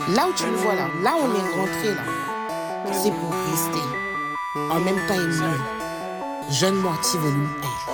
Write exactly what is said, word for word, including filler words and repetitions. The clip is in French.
Là où tu le vois là, là on est rentré là. C'est pour rester. En même temps, il est mieux. Jeune Morty volume un.